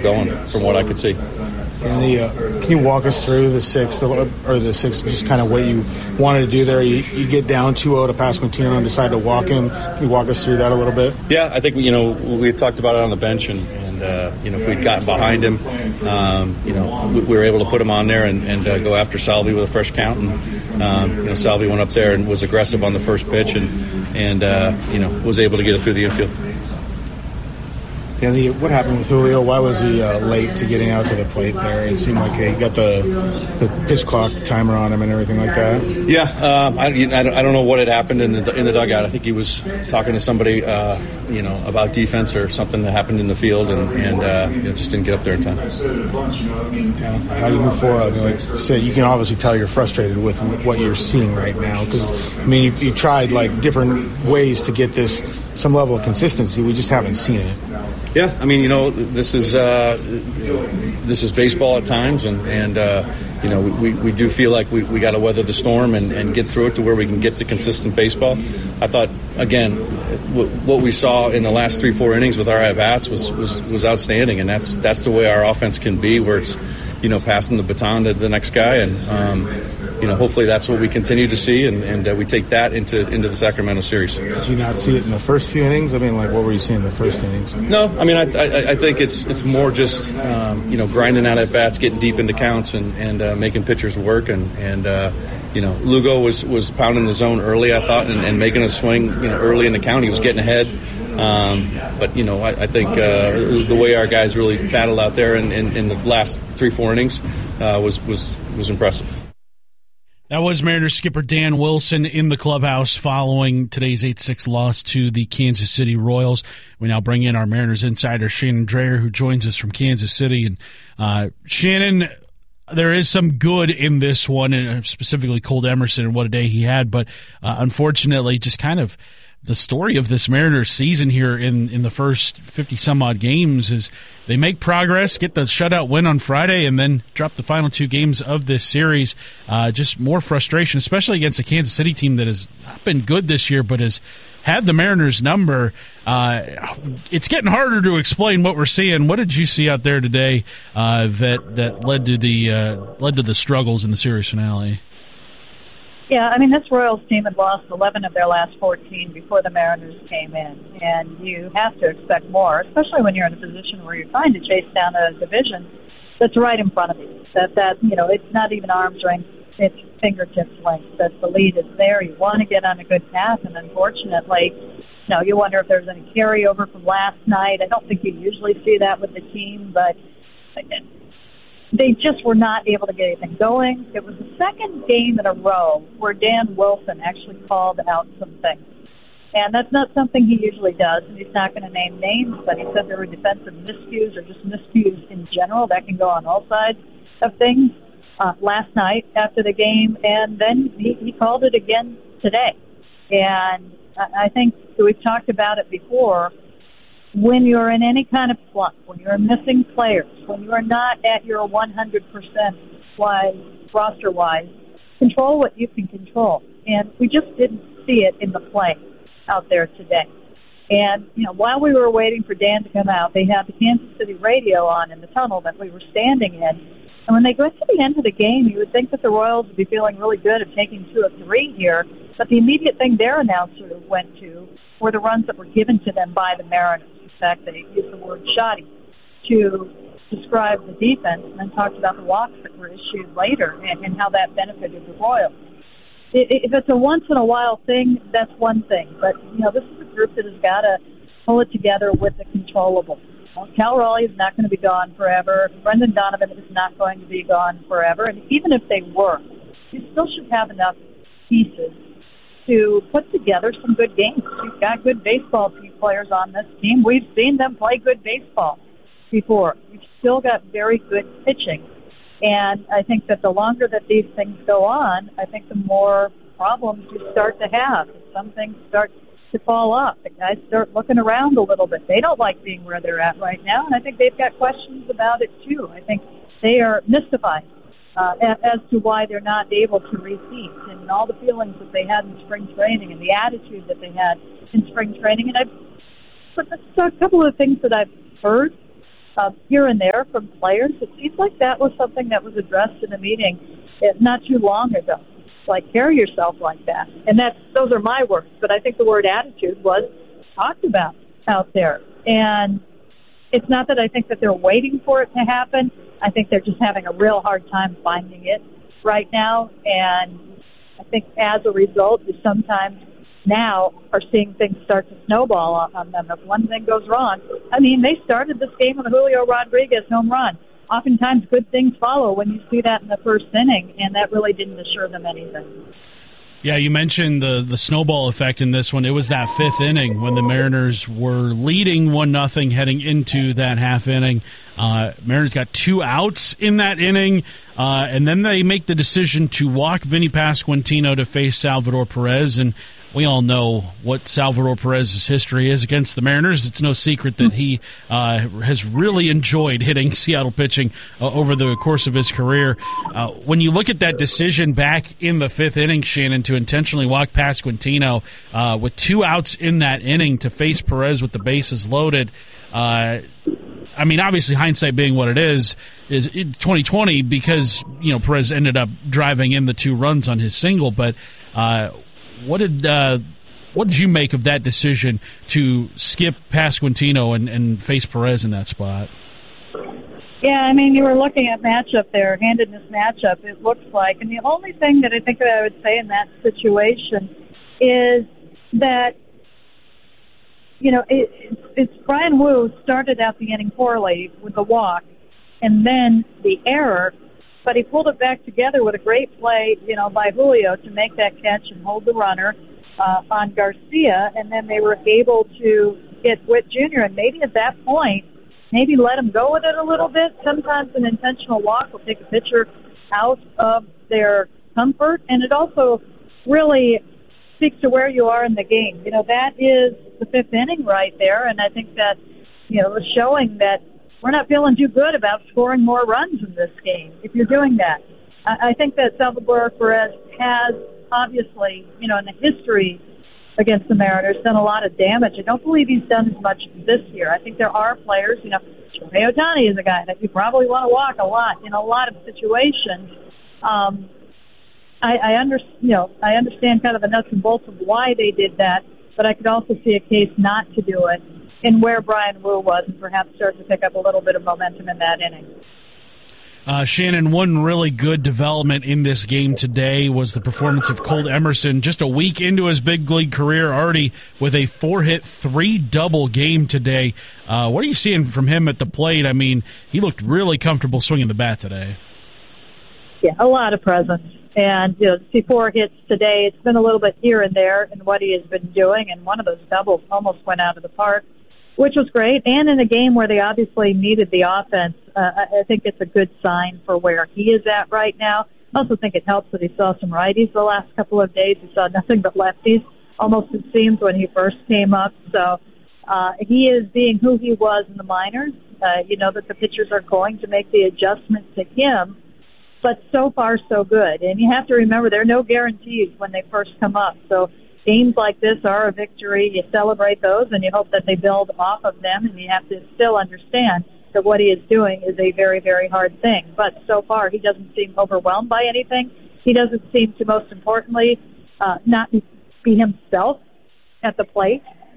going from what I could see. And can you walk us through the sixth, just kind of what you wanted to do there? You get down 2-0 to Pasquantino and decide to walk him. Can you walk us through that a little bit? Yeah, I think, we had talked about it on the bench, and if we'd gotten behind him, we were able to put him on there and go after Salvi with a fresh count. And, Salvi went up there and was aggressive on the first pitch and was able to get it through the infield. Yeah, what happened with Julio? Why was he late to getting out to the plate there? It seemed like he got the pitch clock timer on him and everything like that. Yeah, I don't know what had happened in the dugout. I think he was talking to somebody, about defense or something that happened in the field, and just didn't get up there in time. Yeah, how do you move forward? Like you said, you can obviously tell you're frustrated with what you're seeing right now because, you tried like different ways to get some level of consistency. We just haven't seen it. Yeah, this is baseball at times, and we do feel like we got to weather the storm and get through it to where we can get to consistent baseball. I thought, again, what we saw in the last 3-4 innings with our at-bats was outstanding, and that's the way our offense can be, where it's passing the baton to the next guy, and hopefully that's what we continue to see, and we take that into the Sacramento series. Did you not see it in the first few innings? What were you seeing in the first innings? No, I think it's more just grinding out at bats, getting deep into counts, and making pitchers work, and Lugo was pounding the zone early, I thought, and making a swing early in the count. He was getting ahead. But I think the way our guys really battled out there in the last 3-4 innings was impressive. That was Mariners skipper Dan Wilson in the clubhouse following today's 8-6 loss to the Kansas City Royals. We now bring in our Mariners insider, Shannon Drayer, who joins us from Kansas City. And Shannon, there is some good in this one, and specifically Cole Emerson and what a day he had. But unfortunately, just kind of the story of this Mariners season here in the first 50-some-odd games is they make progress, get the shutout win on Friday, and then drop the final 2 games of this series. Just more frustration, especially against a Kansas City team that has not been good this year but has had the Mariners' number. It's getting harder to explain what we're seeing. What did you see out there today that led to the struggles in the series finale? Yeah, this Royals team had lost 11 of their last 14 before the Mariners came in, and you have to expect more, especially when you're in a position where you're trying to chase down a division that's right in front of you. That it's not even arm's length, it's fingertips length. That the lead is there. You want to get on a good path, and unfortunately, you wonder if there's any carryover from last night. I don't think you usually see that with the team, but they just were not able to get anything going. It was the second game in a row where Dan Wilson actually called out some things. And that's not something he usually does, and he's not going to name names, but he said there were defensive miscues or just miscues in general. That can go on all sides of things last night after the game, and then he called it again today. And I think we've talked about it before. When you're in any kind of slump, when you're missing players, when you're not at your 100% roster-wise, control what you can control. And we just didn't see it in the play out there today. And, while we were waiting for Dan to come out, they had the Kansas City radio on in the tunnel that we were standing in. And when they got to the end of the game, you would think that the Royals would be feeling really good of taking 2 of 3 here. But the immediate thing their announcer went to were the runs that were given to them by the Mariners. In fact, they used the word shoddy to describe the defense and then talked about the walks that were issued later and how that benefited the Royals. If it's a once-in-a-while thing, that's one thing. But, this is a group that has got to pull it together with the controllables. Cal Raleigh is not going to be gone forever. Brendan Donovan is not going to be gone forever. And even if they were, you still should have enough pieces to put together some good games. We've got good baseball players on this team. We've seen them play good baseball before. We've still got very good pitching. And I think that the longer that these things go on, I think the more problems you start to have. Some things start to fall off. The guys start looking around a little bit. They don't like being where they're at right now, and I think they've got questions about it too. I think they are mystified as to why they're not able to repeat, and all the feelings that they had in spring training and the attitude that they had in spring training. And a couple of things that I've heard here and there from players. It seems like that was something that was addressed in a meeting not too long ago. Like, carry yourself like that. And those are my words, but I think the word attitude was talked about out there. And it's not that I think that they're waiting for it to happen. I think they're just having a real hard time finding it right now. And I think as a result, you sometimes now are seeing things start to snowball on them. If one thing goes wrong, I mean, they started this game with a Julio Rodriguez home run. Oftentimes good things follow when you see that in the first inning, and that really didn't assure them anything. Yeah, you mentioned the snowball effect in this one. It was that fifth inning when the Mariners were leading 1-0 heading into that half inning. Mariners got 2 outs in that inning, and then they make the decision to walk Vinny Pasquantino to face Salvador Perez, and we all know what Salvador Perez's history is against the Mariners. It's no secret that he has really enjoyed hitting Seattle pitching over the course of his career. When you look at that decision back in the fifth inning, Shannon, to intentionally walk Pasquantino with 2 outs in that inning to face Perez with the bases loaded, I mean, obviously, hindsight being what it is 2020 because, Perez ended up driving in the 2 runs on his single. But what did you make of that decision to skip Pasquantino and face Perez in that spot? Yeah, I mean, you were looking at matchup there, handedness matchup, it looks like. And the only thing that I think that I would say in that situation is that, it's Brian Wu started out the inning poorly with the walk and then the error, but he pulled it back together with a great play, by Julio to make that catch and hold the runner on Garcia, and then they were able to get Witt Jr., and maybe at that point, maybe let him go with it a little bit. Sometimes an intentional walk will take a pitcher out of their comfort, and it also really speaks to where you are in the game. That is the fifth inning right there, and I think that, was showing that we're not feeling too good about scoring more runs in this game if you're doing that. I think that Salvador Perez has obviously, in the history against the Mariners, done a lot of damage. I don't believe he's done as much this year. I think there are players, Shohei Ohtani is a guy that you probably want to walk a lot in a lot of situations. I understand kind of the nuts and bolts of why they did that, but I could also see a case not to do it and where Brian Wu was and perhaps start to pick up a little bit of momentum in that inning. Shannon, one really good development in this game today was the performance of Cole Emerson, just a week into his big league career, already with a 4-hit, 3-double game today. What are you seeing from him at the plate? I mean, he looked really comfortable swinging the bat today. Yeah, a lot of presence. And, to see 4 hits today, it's been a little bit here and there in what he has been doing, and one of those doubles almost went out of the park, which was great. And in a game where they obviously needed the offense, I think it's a good sign for where he is at right now. I also think it helps that he saw some righties the last couple of days. He saw nothing but lefties, almost it seems, when he first came up. So he is being who he was in the minors. You know that the pitchers are going to make the adjustment to him, but so far so good. And you have to remember there are no guarantees when they first come up. So games like this are a victory. You celebrate those, and you hope that they build off of them, and you have to still understand that what he is doing is a very, very hard thing. But so far, he doesn't seem overwhelmed by anything. He doesn't seem to, most importantly, not be himself at the plate.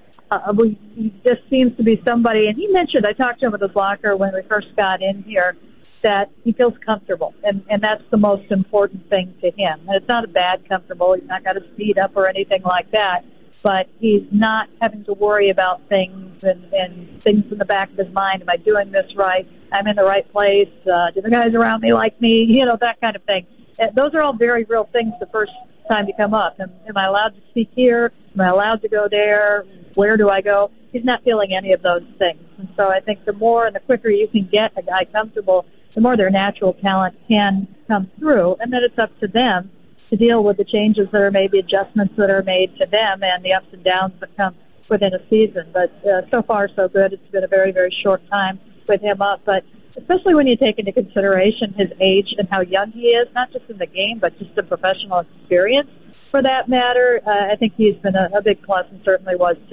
He just seems to be somebody, and he mentioned, I talked to him at his locker when we first got in here, that he feels comfortable, and that's the most important thing to him. And it's not a bad comfortable. He's not got his feet up or anything like that, but he's not having to worry about things and things in the back of his mind. Am I doing this right? I'm in the right place. Do the guys around me like me? That kind of thing. Those are all very real things the first time you come up. Am I allowed to speak here? Am I allowed to go there? Where do I go? He's not feeling any of those things. And so I think the more and the quicker you can get a guy comfortable, the more their natural talent can come through, and then it's up to them to deal with the changes that are made, the adjustments that are made to them, and the ups and downs that come within a season. But so far, so good. It's been a very, very short time with him up, but especially when you take into consideration his age and how young he is, not just in the game, but just the professional experience, for that matter, I think he's been a big plus and certainly was today.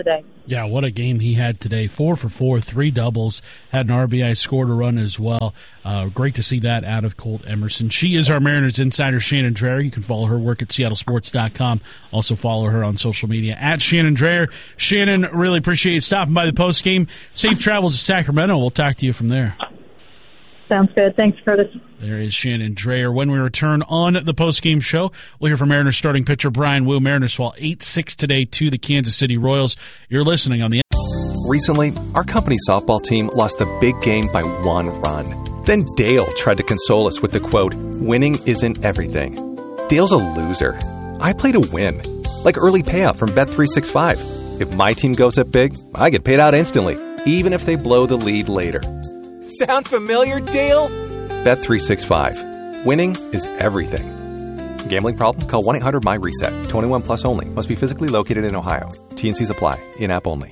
Yeah, what a game he had today. 4 for 4, 3 doubles, had an RBI, scored a run as well. Great to see that out of Colt Emerson. She is our Mariners insider, Shannon Drayer. You can follow her work at seattlesports.com. Also follow her on social media at Shannon Drayer. Shannon, really appreciate you stopping by the post game. Safe travels to Sacramento. We'll talk to you from there. Sounds good. Thanks, Curtis. There is Shannon Drayer. When we return on the postgame show, we'll hear from Mariners starting pitcher Bryan Woo. Mariners fall 8-6 today to the Kansas City Royals. You're listening on the... Recently, our company softball team lost a big game by 1 run. Then Dale tried to console us with the quote, "Winning isn't everything." Dale's a loser. I play to win. Like early payout from Bet365. If my team goes up big, I get paid out instantly, even if they blow the lead later. Sound familiar, Dale? Bet365. Winning is everything. Gambling problem? Call 1-800-MY-RESET. 21 plus only. Must be physically located in Ohio. T&Cs apply. In-app only.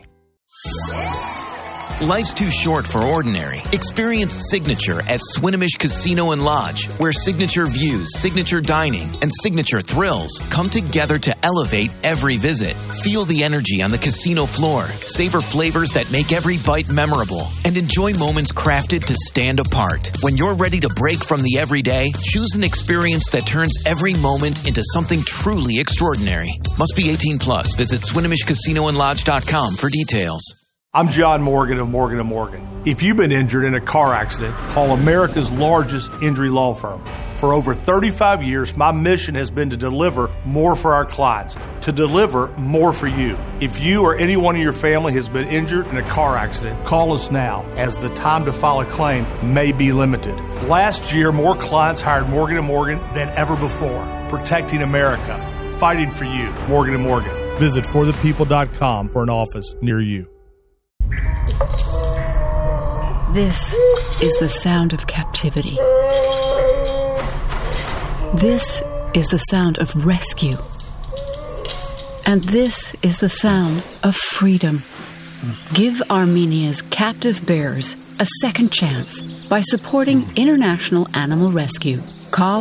Life's too short for ordinary. Experience Signature at Swinomish Casino and Lodge, where signature views, signature dining, and signature thrills come together to elevate every visit. Feel the energy on the casino floor, savor flavors that make every bite memorable, and enjoy moments crafted to stand apart. When you're ready to break from the everyday, choose an experience that turns every moment into something truly extraordinary. Must be 18 plus. Visit SwinomishCasinoandLodge.com for details. I'm John Morgan of Morgan & Morgan. If you've been injured in a car accident, call America's largest injury law firm. For over 35 years, my mission has been to deliver more for our clients, to deliver more for you. If you or anyone in your family has been injured in a car accident, call us now, as the time to file a claim may be limited. Last year, more clients hired Morgan & Morgan than ever before, protecting America, fighting for you. Morgan & Morgan. Visit forthepeople.com for an office near you. This is the sound of captivity. This is the sound of rescue. And this is the sound of freedom. Give Armenia's captive bears a second chance by supporting International Animal Rescue. Call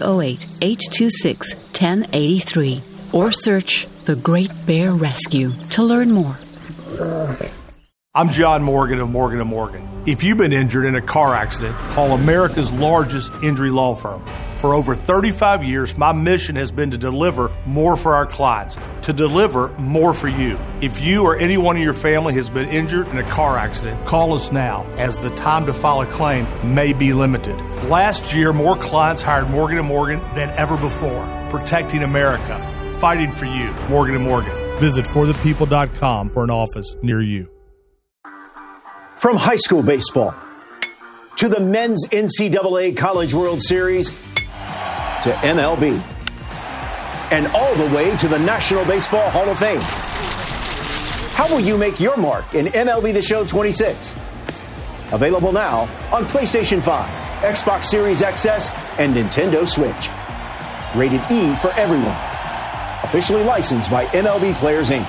508-826-1083 or search The Great Bear Rescue to learn more. I'm John Morgan of Morgan & Morgan. If you've been injured in a car accident, call America's largest injury law firm. For over 35 years, my mission has been to deliver more for our clients, to deliver more for you. If you or anyone in your family has been injured in a car accident, call us now, as the time to file a claim may be limited. Last year, more clients hired Morgan & Morgan than ever before, protecting America, fighting for you. Morgan & Morgan. Visit forthepeople.com for an office near you. From high school baseball to the men's NCAA College World Series to MLB and all the way to the National Baseball Hall of Fame. How will you make your mark in MLB The Show 26? Available now on PlayStation 5, Xbox Series XS, and Nintendo Switch. Rated E for everyone. Officially licensed by MLB Players Inc.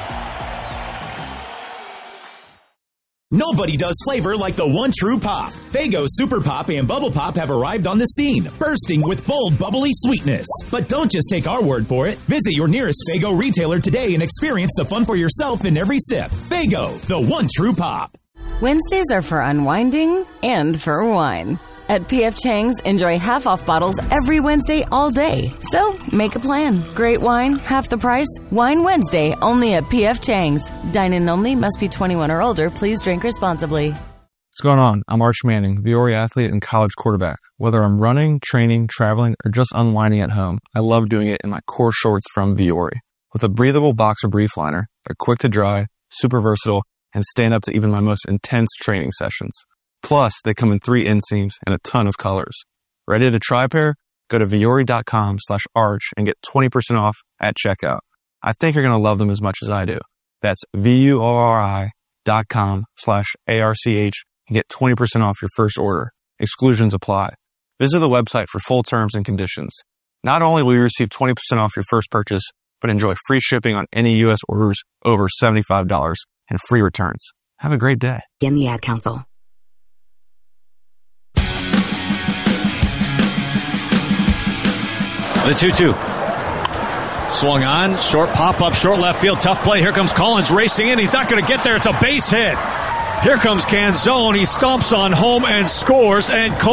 Nobody does flavor like the one true pop. Faygo Super Pop and Bubble Pop have arrived on the scene, bursting with bold, bubbly sweetness. But don't just take our word for it. Visit your nearest Faygo retailer today and experience the fun for yourself in every sip. Faygo, the one true pop. Wednesdays are for unwinding and for wine. At P.F. Chang's, enjoy half-off bottles every Wednesday all day. So, make a plan. Great wine, half the price. Wine Wednesday, only at P.F. Chang's. Dine-in only, must be 21 or older. Please drink responsibly. What's going on? I'm Arch Manning, Viore athlete and college quarterback. Whether I'm running, training, traveling, or just unwinding at home, I love doing it in my core shorts from Viore. With a breathable boxer brief liner, they're quick to dry, super versatile, and stand up to even my most intense training sessions. Plus, they come in 3 inseams and a ton of colors. Ready to try a pair? Go to Viore.com/arch and get 20% off at checkout. I think you're going to love them as much as I do. That's VUORI.com/ARCH and get 20% off your first order. Exclusions apply. Visit the website for full terms and conditions. Not only will you receive 20% off your first purchase, but enjoy free shipping on any U.S. orders over $75 and free returns. Have a great day. In the Ad Council. The 2-2. Swung on, short pop-up, short left field, tough play. Here comes Collins racing in. He's not going to get there. It's a base hit. Here comes Canzone. He stomps on home and scores, and